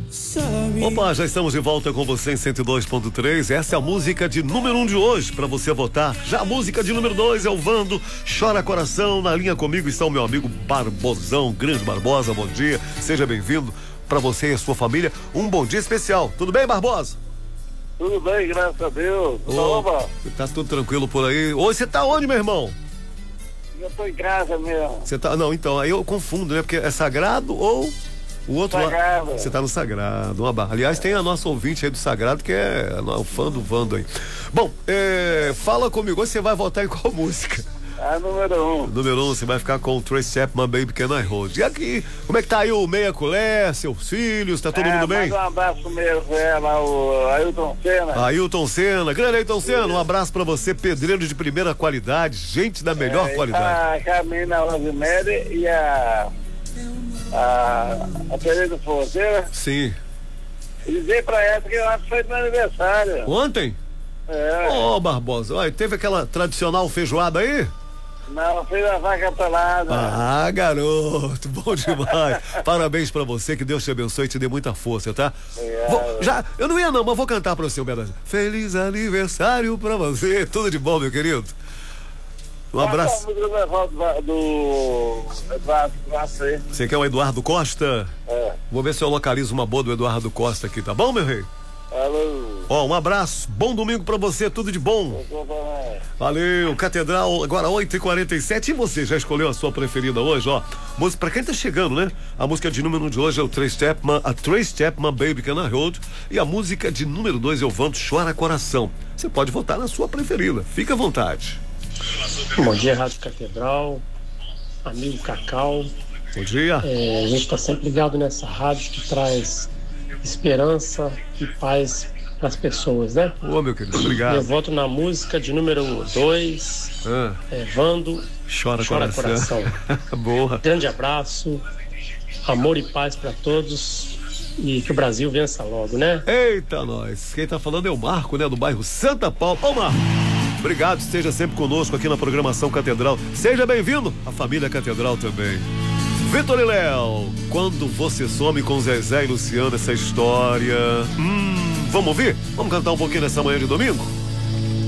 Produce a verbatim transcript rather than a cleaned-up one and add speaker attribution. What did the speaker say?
Speaker 1: Opa, já estamos de volta com você em cento e dois ponto três. Essa é a música de número um de hoje para você votar. Já a música de número dois é o Vando, Chora Coração. Na linha comigo está o meu amigo Barbosão, grande Barbosa. Bom dia, seja bem-vindo. Para você e a sua família, um bom dia especial. Tudo bem, Barbosa?
Speaker 2: Tudo bem, graças a Deus.
Speaker 1: Ô, tá tudo tranquilo por aí. Hoje você tá onde, meu irmão?
Speaker 2: Eu tô em casa mesmo.
Speaker 1: Você tá, não, então, aí eu confundo, né? Porque é sagrado ou o outro
Speaker 2: Sagrado.
Speaker 1: lá. Você tá no Sagrado. Uma barra. Aliás, tem a nossa ouvinte aí do Sagrado, que é o fã do Vando aí. Bom, é, fala comigo, hoje você vai votar em qual música?
Speaker 2: A número um.
Speaker 1: Número um, você vai ficar com o Trace Chapman, Baby Can I Hold. E aqui, como é que tá aí o Meia Colher, seus filhos, tá todo
Speaker 2: é,
Speaker 1: mundo bem?
Speaker 2: Manda um abraço mesmo pra ela, o Ailton Senna.
Speaker 1: Ailton Senna, grande Ailton Senna, um abraço pra você, pedreiro de primeira qualidade, gente da melhor
Speaker 2: é,
Speaker 1: qualidade.
Speaker 2: A Camila Rosemary e a a, a Tereza Forceira.
Speaker 1: Sim.
Speaker 2: E dizer pra ela que eu acho que foi meu aniversário.
Speaker 1: Ontem?
Speaker 2: É.
Speaker 1: Ô, oh, Barbosa, olha, teve aquela tradicional feijoada aí?
Speaker 2: Não, fez a vaca pelada.
Speaker 1: Ah, garoto, bom demais. Parabéns pra você, que Deus te abençoe e te dê muita força, tá?
Speaker 2: É.
Speaker 1: Vou, já, eu não ia não, mas vou cantar pra você um pedaço. Feliz aniversário pra você, tudo de bom, meu querido. Um abraço.
Speaker 2: Do Eduardo Costa aí.
Speaker 1: Você quer o Eduardo Costa?
Speaker 2: É.
Speaker 1: Vou ver se eu localizo uma boa do Eduardo Costa aqui, tá bom, meu rei?
Speaker 2: Alô.
Speaker 1: Ó, um abraço, bom domingo pra você, tudo de bom. Valeu, Catedral, agora oito e quarenta e sete. E você, já escolheu a sua preferida hoje, ó? Música, pra quem tá chegando, né? A música de número um de hoje é o Trace Chapman, a Trace Chapman, Baby Can I Hold. E a música de número dois é o Vando, Chora Coração. Você pode votar na sua preferida, fica à vontade.
Speaker 3: Bom dia, Rádio Catedral, amigo Cacau.
Speaker 1: Bom dia.
Speaker 3: É, a gente está sempre ligado nessa rádio que traz esperança e paz para as pessoas, né?
Speaker 1: Ô, meu querido, obrigado.
Speaker 3: Eu voto na música de número dois,
Speaker 1: ah.
Speaker 3: é, Vando,
Speaker 1: Chora,
Speaker 3: Chora Coração.
Speaker 1: Coração. Boa.
Speaker 3: Grande abraço, amor e paz para todos e que o Brasil vença logo, né?
Speaker 1: Eita, nós. Quem tá falando é o Marco, né? Do bairro Santa Paula. Ô, Marco. Obrigado, esteja sempre conosco aqui na programação Catedral. Seja bem-vindo, a família Catedral também. Vitor e Léo, quando você some com Zezé e Luciano, essa história. Hum, vamos ouvir? Vamos cantar um pouquinho nessa manhã de domingo?